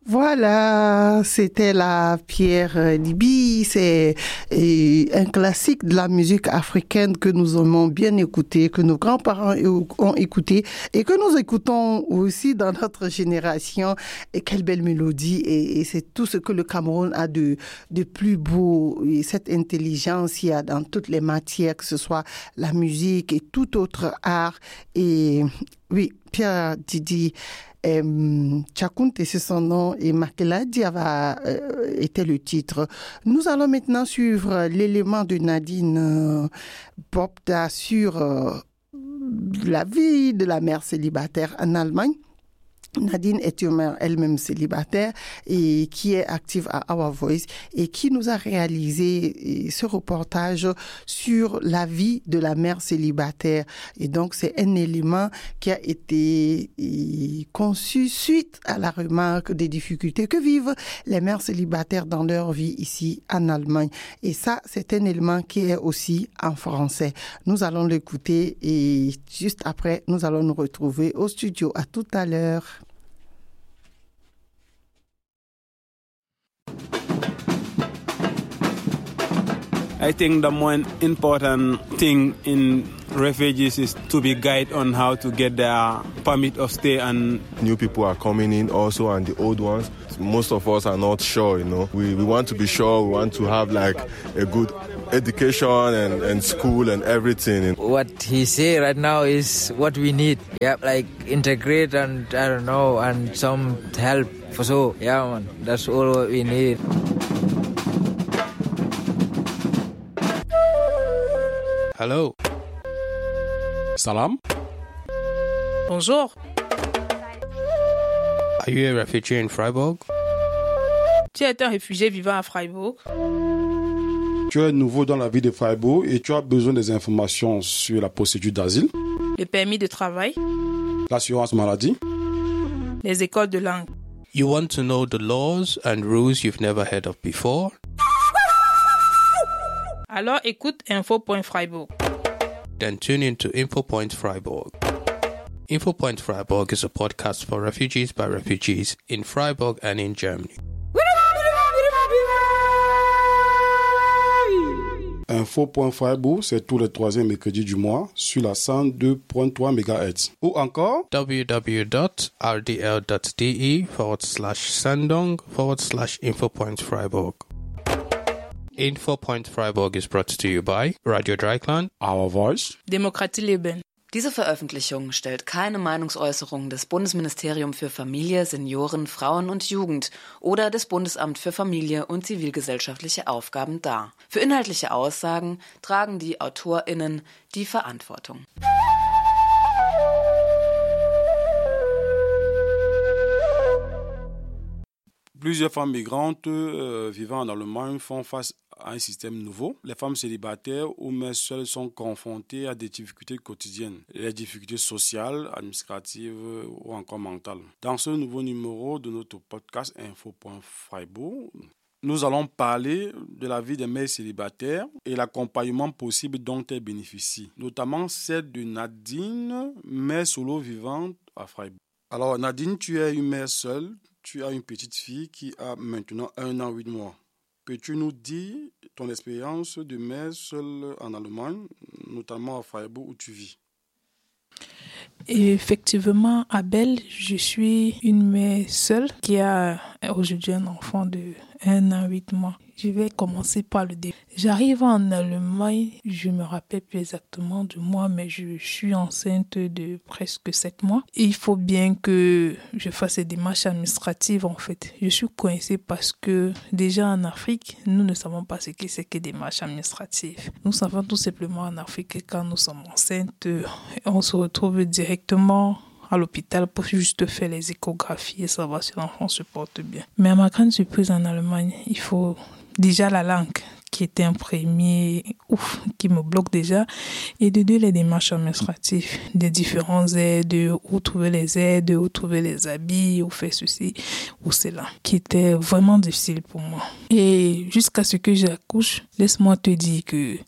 Voilà, c'était la Pierre Liby, c'est un classique de la musique africaine que nous aimons bien écouter, que nos grands-parents ont écouté et que nous écoutons aussi dans notre génération. Et quelle belle mélodie, et c'est tout ce que le Cameroun a de plus beau, et cette intelligence il y a dans toutes les matières, que ce soit la musique et tout autre art. Et oui, Pierre Didi Tchakounte, c'est son nom, et Makela Diava était le titre. Nous allons maintenant suivre l'élément de Nadine Bobda sur la vie de la mère célibataire en Allemagne. Nadine est une mère elle-même célibataire et qui est active à Our Voice et qui nous a réalisé ce reportage sur la vie de la mère célibataire. Et donc, c'est un élément qui a été conçu suite à la remarque des difficultés que vivent les mères célibataires dans leur vie ici en Allemagne. Et ça, c'est un élément qui est aussi en français. Nous allons l'écouter et juste après, nous allons nous retrouver au studio. À tout à l'heure. I think the more important thing in refugees is to be guided on how to get their permit of stay. And new people are coming in also, and the old ones, most of us are not sure, you know. We want to be sure, we want to have like a good education and school and everything. What he say right now is what we need. Yeah, like integrate and I don't know, and some help for so. Yeah, man, that's all what we need. Hello. Salam. Bonjour. Are you a refugee in Freiburg? Tu es un réfugié vivant à Freiburg. Tu es nouveau dans la ville de Freiburg et tu as besoin des informations sur la procédure d'asile, le permis de travail, l'assurance maladie, les écoles de langue. You want to know the laws and rules you've never heard of before? Alors écoute Info.Freiburg. Then tune in to Info.Freiburg. Info.Freiburg is a podcast for refugees by refugees in Freiburg and in Germany. Info.Freiburg, c'est tous les troisièmes mercredis du mois sur la 102.3 MHz. Ou encore www.rdl.de/sendung/info.Freiburg. Info.Freiburg is brought to you by Radio Dreikland, Our Voice, Demokratie Leben. Diese Veröffentlichung stellt keine Meinungsäußerung des Bundesministerium für Familie, Senioren, Frauen und Jugend oder des Bundesamt für Familie und zivilgesellschaftliche Aufgaben dar. Für inhaltliche Aussagen tragen die AutorInnen die Verantwortung. Plusieurs femmes migrantes vivant en Allemagne font face à un système nouveau. Les femmes célibataires ou mères seules sont confrontées à des difficultés quotidiennes, les difficultés sociales, administratives ou encore mentales. Dans ce nouveau numéro de notre podcast Info.Freiburg, nous allons parler de la vie des mères célibataires et l'accompagnement possible dont elles bénéficient, notamment celle de Nadine, mère solo vivante à Freiburg. Alors Nadine, tu es une mère seule. Tu as une petite fille qui a maintenant 1 an, 8 mois. Peux-tu nous dire ton expérience de mère seule en Allemagne, notamment à Freiburg où tu vis? Et effectivement, Abel, je suis une mère seule qui a aujourd'hui un enfant de 1 an, 8 mois. Je vais commencer par le début. J'arrive en Allemagne, je me rappelle plus exactement du mois, mais je suis enceinte de presque 7 mois. Et il faut bien que je fasse des démarches administratives en fait. Je suis coincée parce que déjà en Afrique, nous ne savons pas ce que c'est que des démarches administratives. Nous savons tout simplement en Afrique que quand nous sommes enceintes, on se retrouve directement à l'hôpital pour juste faire les échographies et savoir si l'enfant se porte bien. Mais à ma grande surprise en Allemagne, il faut déjà la langue qui était un premier qui me bloque déjà, et de deux les démarches administratives, des différents aides, où trouver les aides, où trouver les habits, où faire ceci ou cela, qui était vraiment difficile pour moi. Et jusqu'à ce que j'accouche, laisse-moi te dire que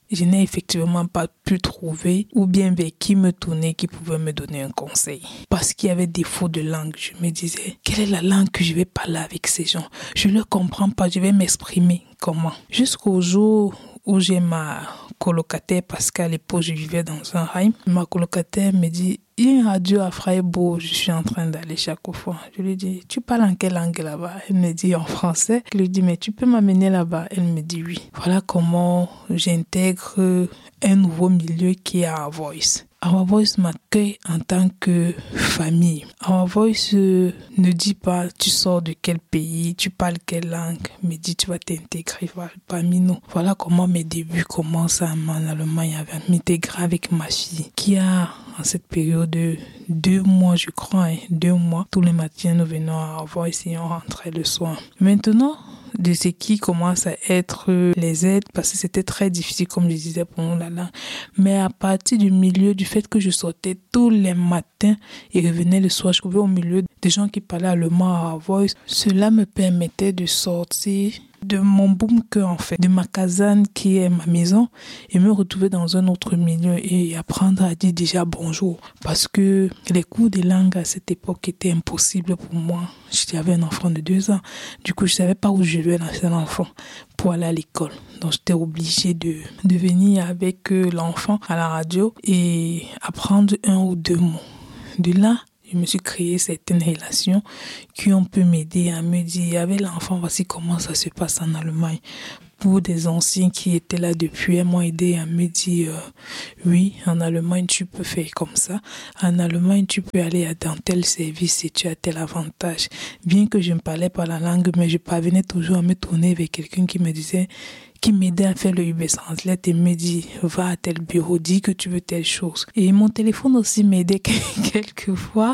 je n'ai effectivement pas pu trouver ou bien vers qui me tourner qui pouvait me donner un conseil. Parce qu'il y avait défaut de langue. Je me disais, quelle est la langue que je vais parler avec ces gens? Je ne le comprends pas, je vais m'exprimer comment? Jusqu'au jour où j'ai ma colocataire, parce qu'à l'époque je vivais dans un rail, ma colocataire me dit, il y a une radio à Freiburg, je suis en train d'aller chaque fois. Je lui dis, tu parles en quelle langue là-bas? Elle me dit en français. Je lui dis, mais tu peux m'amener là-bas? Elle me dit oui. Voilà comment j'intègre un nouveau milieu qui est Our Voice. Our Voice m'accueille en tant que famille. Our Voice ne dit pas tu sors de quel pays, tu parles quelle langue, mais dit tu vas t'intégrer parmi nous. Voilà comment mes débuts commencent en Allemagne, avec m'intégrer avec ma fille qui a en cette période de 2 mois, je crois, 2 mois. Tous les matins, nous venons à Our Voice et on rentrait le soir. Maintenant, de ce qui commence à être les aides, parce que c'était très difficile, comme je disais, pour nous la langue. Mais à partir du milieu, du fait que je sortais tous les matins et revenais le soir, je trouvais au milieu des gens qui parlaient allemand à Our Voice. Cela me permettait de sortir de mon bunker, en fait, de ma caserne qui est ma maison, et me retrouver dans un autre milieu et apprendre à dire déjà bonjour. Parce que les cours de langue à cette époque étaient impossibles pour moi. J'avais un enfant de 2 ans. Du coup, je ne savais pas où je devais lancer l'enfant pour aller à l'école. Donc, j'étais obligée de venir avec l'enfant à la radio et apprendre 1 ou 2 mots. De là, je me suis créé certaines relations qui ont pu m'aider à me dire, avec l'enfant, voici comment ça se passe en Allemagne. Pour des anciens qui étaient là depuis, elles m'ont aidé à me dire, oui, en Allemagne, tu peux faire comme ça. En Allemagne, tu peux aller dans tel service et tu as tel avantage. Bien que je ne parlais pas la langue, mais je parvenais toujours à me tourner vers quelqu'un qui me disait, qui m'aidait à faire le UB Translate et me dit, va à tel bureau, dis que tu veux telle chose. Et mon téléphone aussi m'aidait quelquefois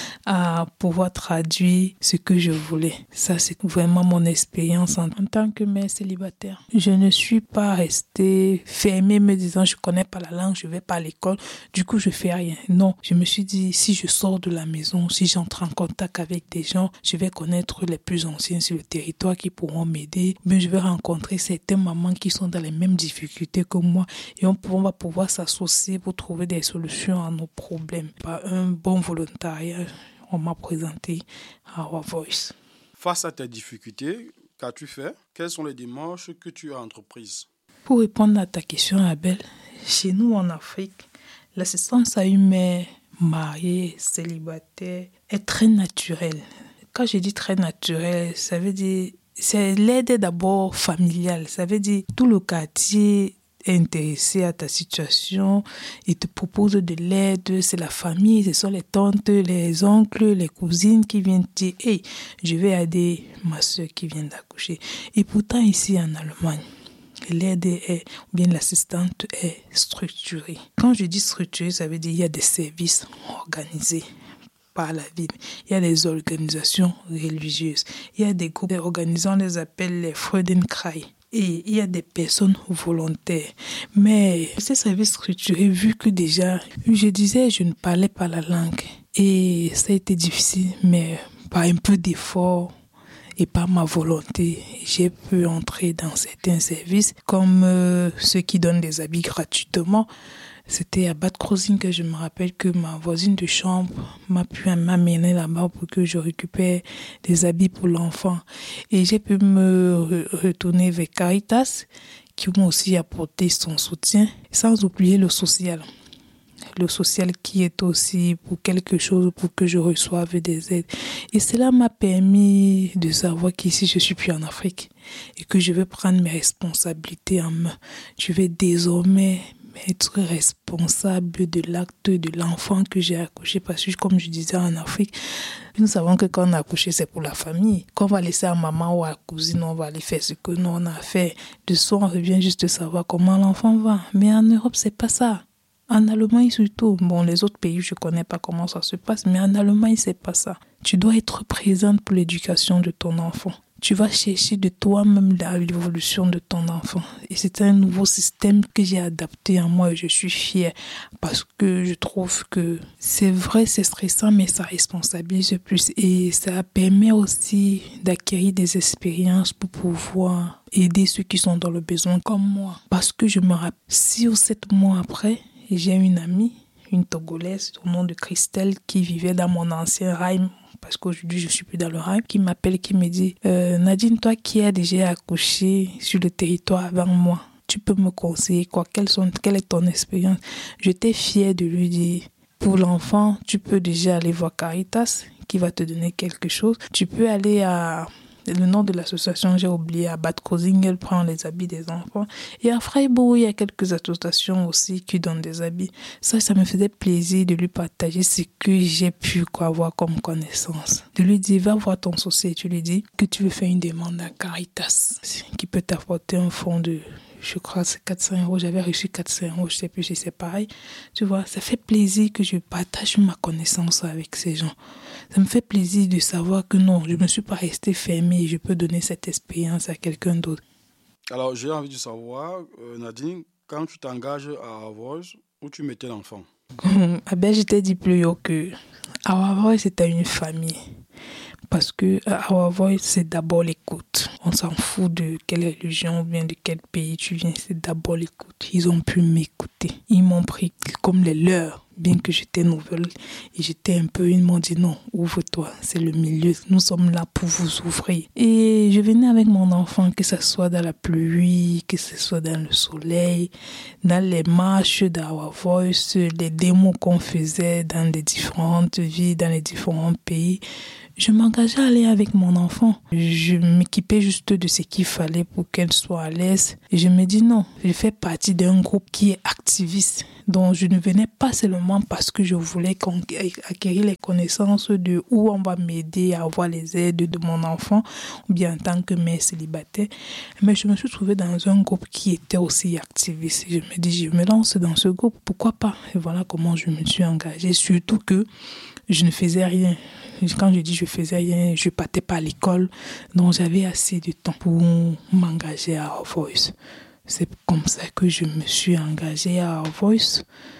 à pouvoir traduire ce que je voulais. Ça, c'est vraiment mon expérience en tant que mère célibataire. Je ne suis pas restée fermée me disant, je connais pas la langue, je vais pas à l'école, du coup, je fais rien. Non, je me suis dit, si je sors de la maison, si j'entre en contact avec des gens, je vais connaître les plus anciens sur le territoire qui pourront m'aider, mais je vais rencontrer certains mamans qui sont dans les mêmes difficultés que moi et on va pouvoir s'associer pour trouver des solutions à nos problèmes. Par un bon volontariat, on m'a présenté Our Voice. Face à tes difficultés, qu'as-tu fait? Quelles sont les démarches que tu as entreprises? Pour répondre à ta question, Abel, chez nous en Afrique, l'assistance à une mère mariée, célibataire, est très naturelle. Quand je dis très naturelle, ça veut dire c'est l'aide d'abord familiale. Ça veut dire tout le quartier est intéressé à ta situation et te propose de l'aide. C'est la famille, ce sont les tantes, les oncles, les cousines qui viennent te dire « Hey, je vais aider ma soeur qui vient d'accoucher ». Et pourtant ici en Allemagne, l'aide ou bien l'assistante est structurée. Quand je dis structurée, ça veut dire qu'il y a des services organisés par la ville. Il y a des organisations religieuses. Il y a des groupes organisés, on les appelle les Freudenkreis. Et il y a des personnes volontaires. Mais ces services structurés, vu que déjà, je disais, je ne parlais pas la langue. Et ça a été difficile, mais par un peu d'effort et par ma volonté, j'ai pu entrer dans certains services, comme ceux qui donnent des habits gratuitement. C'était à Bad Krozing que je me rappelle que ma voisine de chambre m'a pu m'amener là-bas pour que je récupère des habits pour l'enfant. Et j'ai pu me retourner vers Caritas, qui m'ont aussi apporté son soutien, sans oublier le social. Le social qui est aussi pour quelque chose, pour que je reçoive des aides. Et cela m'a permis de savoir qu'ici, je suis plus en Afrique et que je vais prendre mes responsabilités en main. Je vais désormais être responsable de l'acte de l'enfant que j'ai accouché, parce que comme je disais en Afrique, nous savons que quand on a accouché, c'est pour la famille. Quand on va laisser à maman ou à la cousine, on va aller faire ce que nous on a fait. De soi, on revient juste de savoir comment l'enfant va. Mais en Europe, c'est pas ça. En Allemagne surtout, bon, les autres pays, je connais pas comment ça se passe, mais en Allemagne, c'est pas ça. Tu dois être présente pour l'éducation de ton enfant. tu vas chercher de toi-même l'évolution de ton enfant. Et c'est un nouveau système que j'ai adapté à moi et je suis fière parce que je trouve que c'est vrai, c'est stressant, mais ça responsabilise plus et ça permet aussi d'acquérir des expériences pour pouvoir aider ceux qui sont dans le besoin comme moi. Parce que je me rappelle, 6 ou 7 mois après, j'ai une amie, une Togolaise au nom de Christelle qui vivait dans mon ancien rail, parce qu'aujourd'hui je ne suis plus dans le rail, qui m'appelle, qui me dit Nadine, toi qui as déjà accouché sur le territoire avant moi, tu peux me conseiller quoi? Quelle est ton expérience? J'étais fière de lui dire, pour l'enfant, tu peux déjà aller voir Caritas qui va te donner quelque chose. Tu peux aller à... Le nom de l'association, j'ai oublié, à Bad Causing, elle prend les habits des enfants. Et à Freiburg, il y a quelques associations aussi qui donnent des habits. Ça me faisait plaisir de lui partager ce que j'ai pu avoir comme connaissance. De lui dire, va voir ton société, tu lui dis que tu veux faire une demande à Caritas, qui peut t'apporter un fonds de... Je crois que c'est 400 €. J'avais reçu 400 €, je ne sais plus si c'est pareil. Tu vois, ça fait plaisir que je partage ma connaissance avec ces gens. Ça me fait plaisir de savoir que non, je ne me suis pas restée fermée et je peux donner cette expérience à quelqu'un d'autre. Alors, j'ai envie de savoir, Nadine, quand tu t'engages à Voice, où tu mettais l'enfant? Je t'ai dit plus haut que Our Voice, c'était une famille. Parce que Our Voice, c'est d'abord l'écoute. On s'en fout de quelle religion ou bien de quel pays tu viens, c'est d'abord l'écoute. Ils ont pu m'écouter. Ils m'ont pris comme les leurs, bien que j'étais nouvelle. Et ils m'ont dit non, ouvre-toi, c'est le milieu. Nous sommes là pour vous ouvrir. Et je venais avec mon enfant, que ce soit dans la pluie, que ce soit dans le soleil, dans les marches d'Our Voice, les démos qu'on faisait dans les différentes villes, dans les différents pays. Je m'engageais à aller avec mon enfant. Je m'équipais juste de ce qu'il fallait pour qu'elle soit à l'aise. Et je me dis non, je fais partie d'un groupe qui est activiste. Donc je ne venais pas seulement parce que je voulais acquérir les connaissances de où on va m'aider à avoir les aides de mon enfant, ou bien en tant que mère célibataire. Mais je me suis trouvée dans un groupe qui était aussi activiste. Je me dis, je me lance dans ce groupe, pourquoi pas? Et voilà comment je me suis engagée, surtout que je ne faisais rien. Quand je dis je faisais rien, je partais pas à l'école. Donc j'avais assez de temps pour m'engager à Our Voice. C'est comme ça que je me suis engagée à Our Voice.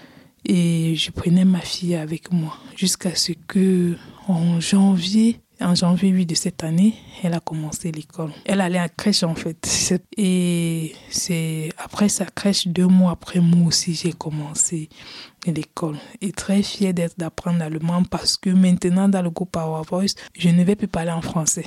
Et je prenais ma fille avec moi. Jusqu'à ce que en janvier 8 de cette année, elle a commencé l'école. Elle allait à crèche en fait. Et c'est après sa crèche, 2 mois après, moi aussi j'ai commencé l'école. Et très fière d'apprendre l'allemand parce que maintenant dans le groupe Our Voice, je ne vais plus parler en français.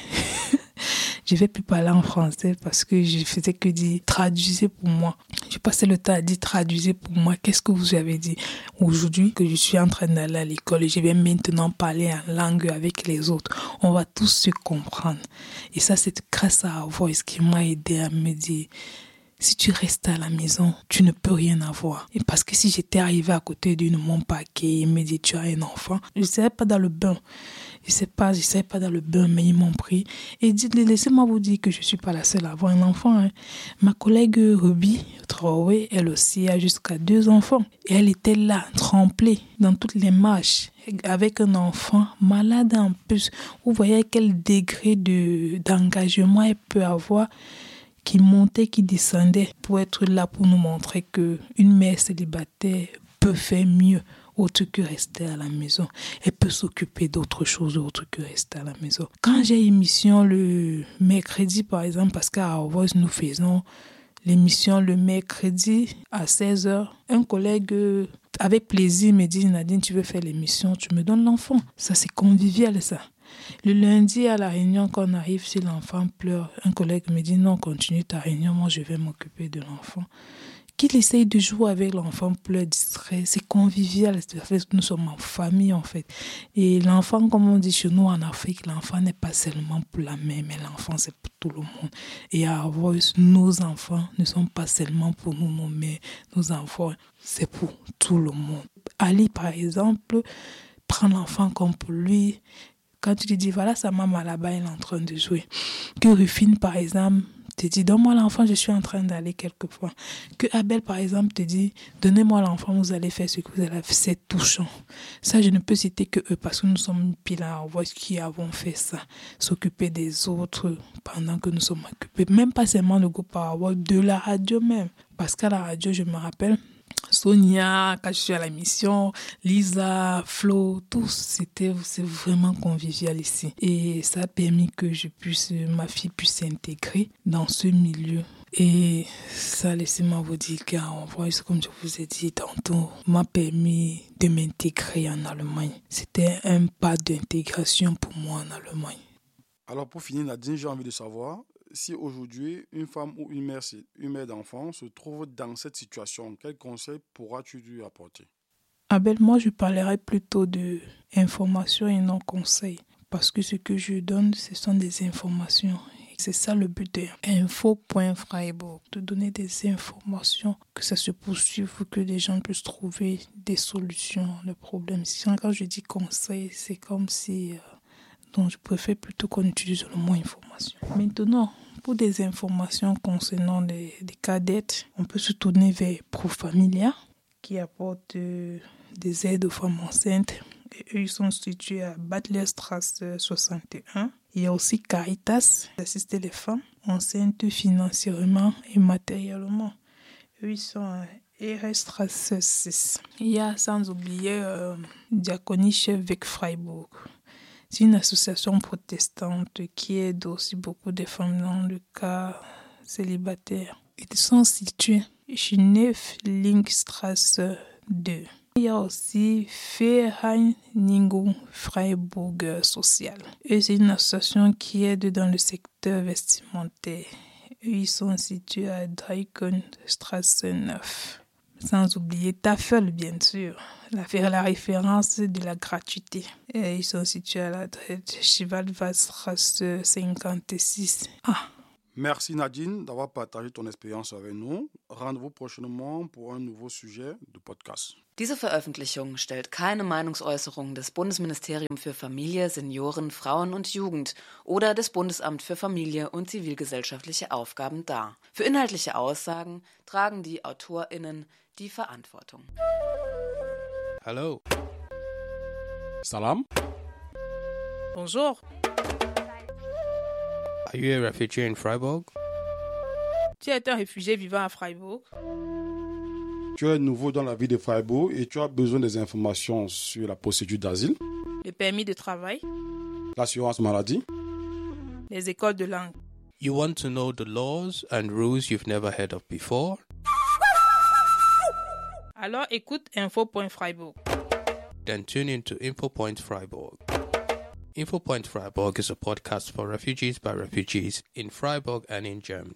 Je ne vais plus parler en français parce que je faisais que dire traduisez pour moi. Je passais le temps à dire traduisez pour moi. Qu'est-ce que vous avez dit? Aujourd'hui que je suis en train d'aller à l'école et je vais maintenant parler en langue avec les autres. On va tous se comprendre. Et ça, c'est grâce à Our Voice qui m'a aidé à me dire si tu restes à la maison, tu ne peux rien avoir. Et parce que si j'étais arrivée à côté d'une mon paquet et me dit tu as un enfant, je ne serais pas dans le bain. Je serais pas dans le bain, mais ils m'ont pris. Et laissez-moi vous dire que je ne suis pas la seule à avoir un enfant. Hein. Ma collègue Ruby Traoré, elle aussi a jusqu'à 2 enfants. Et elle était là, trempée dans toutes les marches, avec un enfant malade en plus. Vous voyez quel degré d'engagement elle peut avoir, qui montait, qui descendait, pour être là pour nous montrer qu'une mère célibataire peut faire mieux autre que rester à la maison. Elle peut s'occuper d'autre chose autre que rester à la maison. Quand j'ai émission le mercredi, par exemple, parce qu'à Our Voice, nous faisons l'émission le mercredi à 16h, un collègue avec plaisir me dit Nadine, tu veux faire l'émission, tu me donnes l'enfant. Ça, c'est convivial, ça. Le lundi à la réunion, quand on arrive, si l'enfant pleure, un collègue me dit non, continue ta réunion, moi je vais m'occuper de l'enfant. Qu'il essaye de jouer avec l'enfant pleure, distrait, c'est convivial. Nous sommes en famille en fait. Et l'enfant, comme on dit chez nous en Afrique, l'enfant n'est pas seulement pour la mère, mais l'enfant c'est pour tout le monde. Et à Our Voice, nos enfants ne sont pas seulement pour nous, nos mères. Nos enfants, c'est pour tout le monde. Ali, par exemple, prend l'enfant comme pour lui. Quand tu lui dis, voilà sa maman là-bas, elle est en train de jouer. Que Rufine, par exemple, te dit, donne-moi l'enfant, je suis en train d'aller quelque part. Que Abel, par exemple, te dit, donnez-moi l'enfant, vous allez faire ce que vous allez faire. C'est touchant. Ça, je ne peux citer que eux, parce que nous sommes une pile à voix qui avons fait ça. S'occuper des autres pendant que nous sommes occupés. Même pas seulement le groupe Power, de la radio même. Parce qu'à la radio, je me rappelle, Sonia, quand je suis à la mission, Lisa, Flo, tous, c'est vraiment convivial ici. Et ça a permis que ma fille puisse s'intégrer dans ce milieu. Et ça, laissez-moi vous dire qu'en vrai, comme je vous ai dit tantôt, m'a permis de m'intégrer en Allemagne. C'était un pas d'intégration pour moi en Allemagne. Alors pour finir, Nadine, j'ai envie de savoir, si aujourd'hui, une femme ou une mère d'enfant se trouve dans cette situation, quel conseil pourras-tu lui apporter? Abel, moi, je parlerai plutôt d'informations et non conseils. Parce que ce que je donne, ce sont des informations. C'est ça le but de info.freiburg, de donner des informations, que ça se poursuive, que les gens puissent trouver des solutions aux problèmes. Quand je dis conseil, c'est comme si... Donc, je préfère plutôt qu'on utilise le mot information. Maintenant, pour des informations concernant des cadettes, on peut se tourner vers Profamilia, qui apporte des aides aux femmes enceintes. Et eux, ils sont situés à Butlerstrasse 61. Il y a aussi Caritas, qui assiste les femmes enceintes financièrement et matériellement. Eux, ils sont à Ehrenstrasse 6. Il y a, sans oublier, Diaconie Chef Weg Freiburg. C'est une association protestante qui aide aussi beaucoup de femmes dans le cas célibataire. Ils sont situés chez Neuf-Linkstrasse 2. Il y a aussi Vereinigung Freiburg Social. Et c'est une association qui aide dans le secteur vestimentaire. Eux, ils sont situés à Dreikenstrasse 9. Sans oublier Tafel, bien sûr. La référence de la gratuité. Et ils sont situés à l'adresse Chivalvastrasse 56. Merci Nadine d'avoir partagé ton expérience avec nous. Rendez-vous prochainement pour un nouveau sujet de podcast. Diese Veröffentlichung stellt keine Meinungsäußerung des Bundesministeriums für Familie, Senioren, Frauen und Jugend oder des Bundesamt für Familie und zivilgesellschaftliche Aufgaben dar. Für inhaltliche Aussagen tragen die AutorInnen die Verantwortung. Hello. Salam. Bonjour. Are you a refugee in Freiburg? Tu es un réfugié vivant à Freiburg. Tu es nouveau dans la ville de Freiburg et tu as besoin des informations sur la procédure d'asile, Le permis de travail, l'assurance maladie, les écoles de langue. You want to know the laws and rules you've never heard of before? Alors écoute info.freiburg. Then tune in to InfoPoint Freiburg. InfoPoint Freiburg is a podcast for refugees by refugees in Freiburg and in Germany.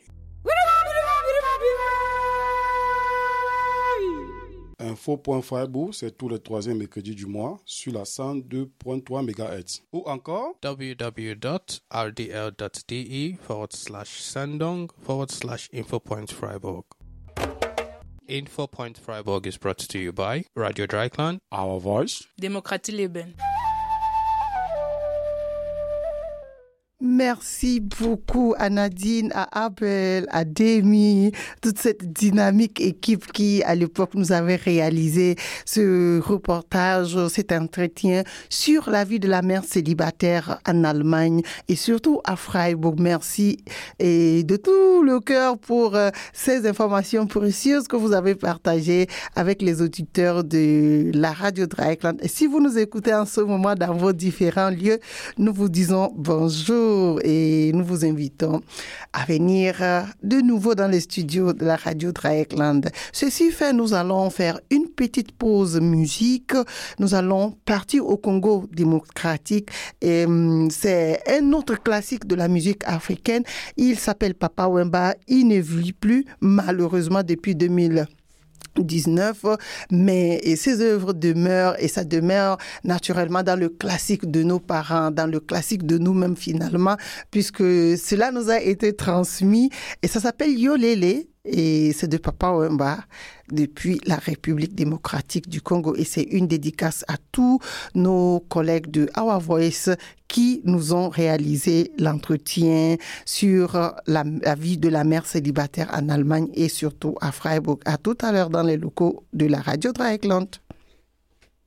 Info.freiburg, c'est tous les troisièmes mercredis du mois sur la 102.3 MHz. Ou encore www.rdl.de/sendung/InfoPoint Freiburg. InfoPoint Freiburg is brought to you by Radio Dreieckland, Our Voice, Démocratie Leben. Merci beaucoup à Nadine, à Abel, à Demi, toute cette dynamique équipe qui, à l'époque, nous avait réalisé ce reportage, cet entretien sur la vie de la mère célibataire en Allemagne et surtout à Freiburg. Merci et de tout le cœur pour ces informations précieuses que vous avez partagées avec les auditeurs de la radio Dreieckland. Et si vous nous écoutez en ce moment dans vos différents lieux, nous vous disons bonjour. Et nous vous invitons à venir de nouveau dans les studios de la radio Dreieckland. Ceci fait, nous allons faire une petite pause musique. Nous allons partir au Congo démocratique. Et c'est un autre classique de la musique africaine. Il s'appelle Papa Wemba. Il ne vit plus, malheureusement, depuis 2019, mais ses œuvres demeurent et ça demeure naturellement dans le classique de nos parents, dans le classique de nous-mêmes finalement, puisque cela nous a été transmis et ça s'appelle Yolele Et c'est de Papa Wemba depuis la République démocratique du Congo. Et c'est une dédicace à tous nos collègues de Our Voice qui nous ont réalisé l'entretien sur la vie de la mère célibataire en Allemagne et surtout à Freiburg. À tout à l'heure dans les locaux de la Radio Dreieckland.